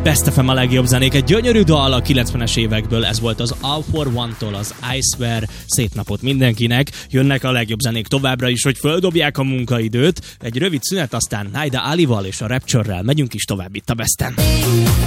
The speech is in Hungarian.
Best FM a legjobb zenék, egy gyönyörű dal a 90-es évekből, ez volt az All for One-tól, az I Swear. Szép napot mindenkinek, jönnek a legjobb zenék továbbra is, hogy földobják a munkaidőt. Egy rövid szünet, aztán Naida Alival és a Rapture-rel megyünk is tovább itt a Besten.